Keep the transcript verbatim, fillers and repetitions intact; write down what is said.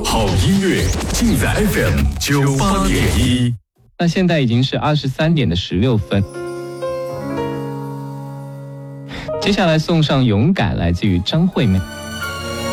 好音乐尽在 F M 九八点一。 那现在已经是二十三点的十六分。接下来送上《勇敢》，来自于张惠妹。